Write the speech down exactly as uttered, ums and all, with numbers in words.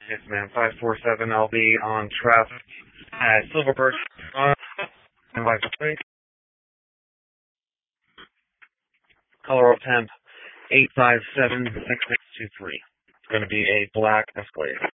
Yes, ma'am. five four seven, I'll be on traffic at Silver Birch. Uh, Colorado temp eight five seven six six two three. It's going to be a black Escalade.